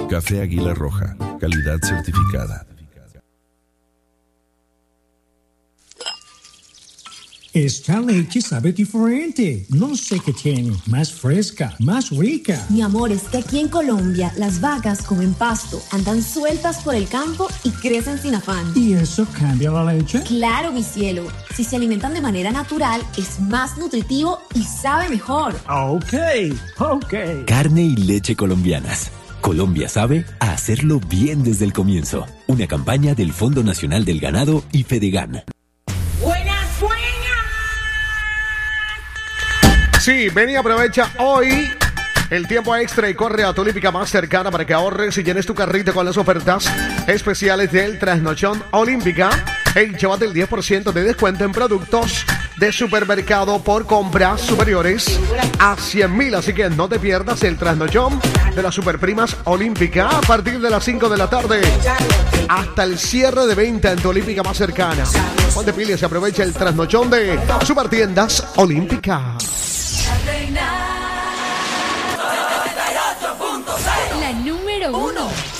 Café Águila Roja, calidad certificada. Esta leche sabe diferente. No sé qué tiene. Más fresca, más rica. Mi amor, es que aquí en Colombia las vacas comen pasto, andan sueltas por el campo y crecen sin afán. ¿Y eso cambia la leche? Claro, mi cielo. Si se alimentan de manera natural, es más nutritivo y sabe mejor. Ok. Carne y leche colombianas. Colombia sabe a hacerlo bien desde el comienzo. Una campaña del Fondo Nacional del Ganado y Fedegan. Sí, ven y aprovecha hoy el tiempo extra y corre a tu Olímpica más cercana para que ahorres y llenes tu carrito con las ofertas especiales del Trasnochón Olímpica. Hey, llévate el 10% de descuento en productos de supermercado por compras superiores a 100.000. Así que no te pierdas el Trasnochón de las Superprimas Olímpica a partir de las 5 de la tarde hasta el cierre de venta en tu Olímpica más cercana. Ponte pilas y aprovecha el Trasnochón de Supertiendas Olímpica. La número 1.